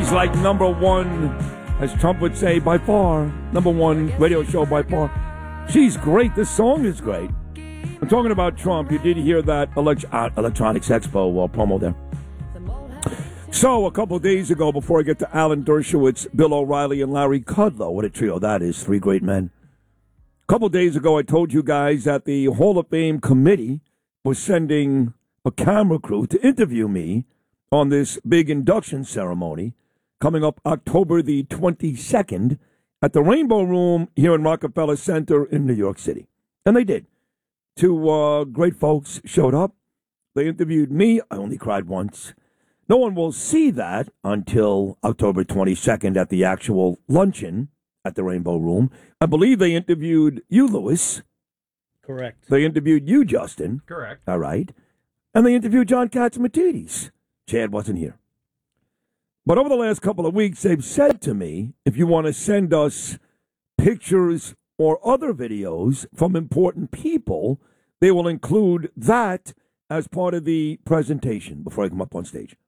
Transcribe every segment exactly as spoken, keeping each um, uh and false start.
She's like number one, as Trump would say, by far. Number one radio show by far. She's great. This song is great. I'm talking about Trump. You did hear that elect- uh, Electronics Expo uh, promo there. So, a couple days ago, before I get to Alan Dershowitz, Bill O'Reilly, and Larry Kudlow, what a trio that is, three great men. A couple days ago, I told you guys that the Hall of Fame committee was sending a camera crew to interview me on this big induction ceremony coming up October the twenty-second at the Rainbow Room here in Rockefeller Center in New York City. And they did. Two uh, great folks showed up. They interviewed me. I only cried once. No one will see that until October twenty-second at the actual luncheon at the Rainbow Room. I believe they interviewed you, Louis. Correct. They interviewed you, Justin. Correct. All right. And they interviewed John Catsimatidis. Chad wasn't here. But over the last couple of weeks, they've said to me, if you want to send us pictures or other videos from important people, they will include that as part of the presentation before I come up on stage.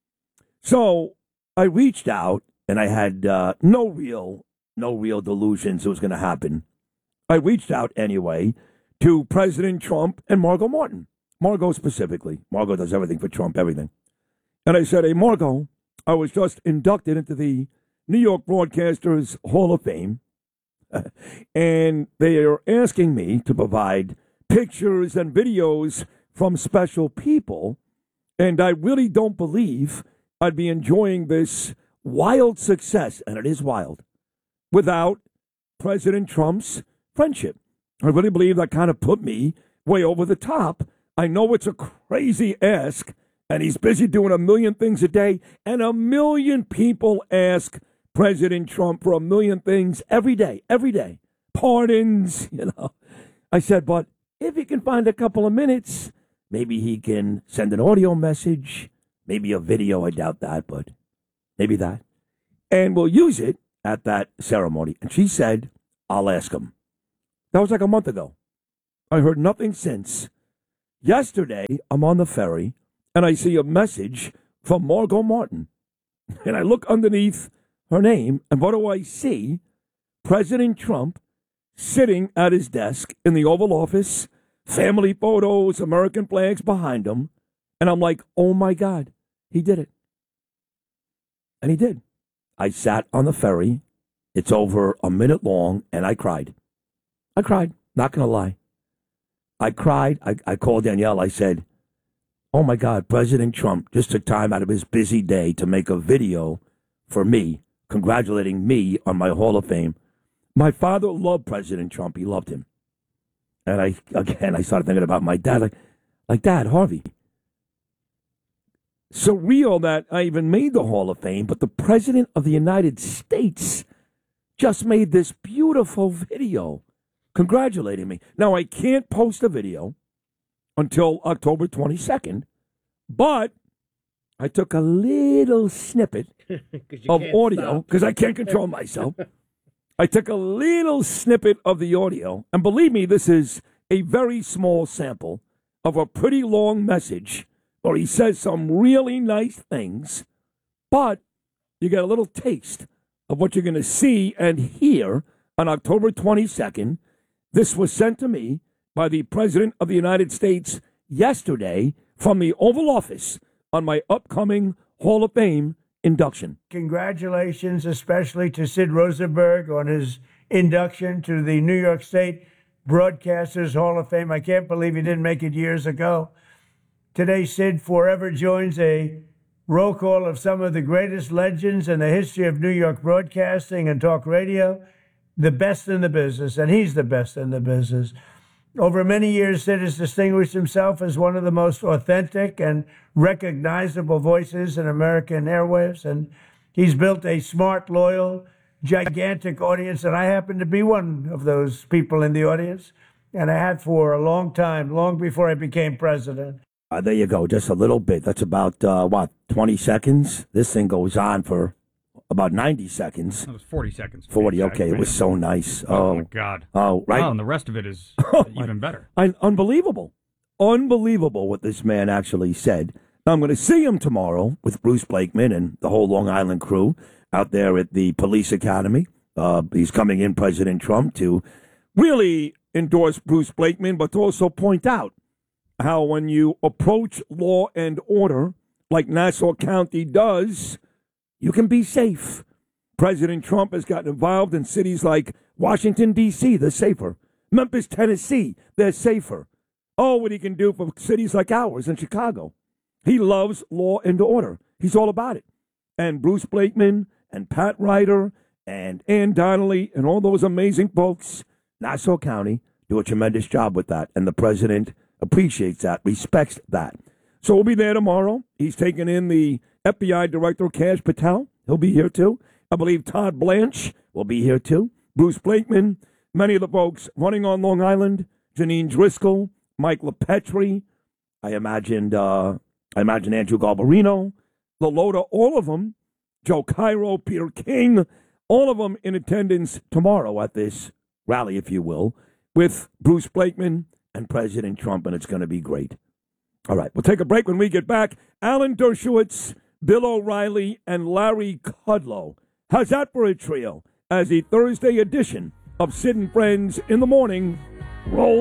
So I reached out, and I had uh, no real, no real delusions it was going to happen. I reached out anyway to President Trump and Margot Martin. Margot specifically. Margot does everything for Trump, everything. And I said, hey, Margot, I was just inducted into the New York Broadcasters Hall of Fame, and they are asking me to provide pictures and videos from special people, and I really don't believe I'd be enjoying this wild success, and it is wild, without President Trump's friendship. I really believe that kind of put me way over the top. I know it's a crazy ask, and he's busy doing a million things a day, and a million people ask President Trump for a million things every day, every day. Pardons, you know. I said, but if he can find a couple of minutes, maybe he can send an audio message, maybe a video. I doubt that, but maybe that. And we'll use it at that ceremony. And she said, I'll ask him. That was like a month ago. I heard nothing since. Yesterday, I'm on the ferry, and I see a message from Margot Martin. And I look underneath her name, and what do I see? President Trump sitting at his desk in the Oval Office, family photos, American flags behind him. And I'm like, oh, my God, he did it. And he did. I sat on the ferry. It's over a minute long, and I cried. I cried, not going to lie. I cried. I, I called Danielle. I said, oh, my God, President Trump just took time out of his busy day to make a video for me, congratulating me on my Hall of Fame. My father loved President Trump. He loved him. And I, again, I started thinking about my dad, like, like Dad, Harvey. Surreal that I even made the Hall of Fame, but the President of the United States just made this beautiful video congratulating me. Now, I can't post a video until October twenty-second, but I took a little snippet of audio, because I can't control myself. I took a little snippet of the audio, and believe me, this is a very small sample of a pretty long message where he says some really nice things, but you get a little taste of what you're going to see and hear on October twenty-second. This was sent to me by the President of the United States yesterday from the Oval Office on my upcoming Hall of Fame induction. Congratulations, especially to Sid Rosenberg on his induction to the New York State Broadcasters Hall of Fame. I can't believe he didn't make it years ago. Today, Sid forever joins a roll call of some of the greatest legends in the history of New York broadcasting and talk radio, the best in the business, and he's the best in the business. Over many years, Sid has distinguished himself as one of the most authentic and recognizable voices in American airwaves, and he's built a smart, loyal, gigantic audience, and I happen to be one of those people in the audience, and I had for a long time, long before I became president. Uh, there you go, just a little bit. That's about, uh, what, twenty seconds? This thing goes on for about ninety seconds. That was forty seconds. forty, okay. It was so nice. Oh, oh my God. Oh, right. Oh, and the rest of it is oh, even better. I, unbelievable. Unbelievable what this man actually said. I'm going to see him tomorrow with Bruce Blakeman and the whole Long Island crew out there at the police academy. Uh, he's coming in, President Trump, to really endorse Bruce Blakeman, but to also point out how when you approach law and order like Nassau County does, you can be safe. President Trump has gotten involved in cities like Washington, D C, they're safer. Memphis, Tennessee, they're safer. Oh, what he can do for cities like ours in Chicago. He loves law and order. He's all about it. And Bruce Blakeman and Pat Ryder and Ann Donnelly and all those amazing folks, Nassau County, do a tremendous job with that. And the president appreciates that, respects that. So we'll be there tomorrow. He's taking in the F B I Director, Kash Patel. He'll be here too. I believe Todd Blanche will be here too. Bruce Blakeman, many of the folks running on Long Island, Janine Driscoll, Mike LaPetri, I imagined, uh, I imagine Andrew Garbarino, Lolota, all of them, Joe Cairo, Peter King, all of them in attendance tomorrow at this rally, if you will, with Bruce Blakeman and President Trump, and it's going to be great. All right, we'll take a break. When we get back, Alan Dershowitz, Bill O'Reilly, and Larry Kudlow. How's that for a trio? As the Thursday edition of Sid and Friends in the Morning rolls.